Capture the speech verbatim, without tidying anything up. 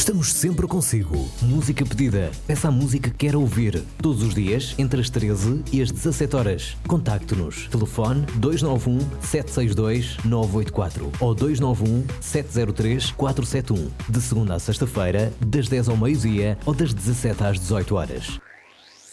Estamos sempre consigo. Música pedida. Peça a música que quer ouvir. Todos os dias, entre as treze e as dezassete horas. Contacte-nos. Telefone dois nove um, sete seis dois, nove oito quatro ou dois nove um, sete zero três, quatro sete um. De segunda a sexta-feira, das dez ao meio-dia ou das dezassete às dezoito horas.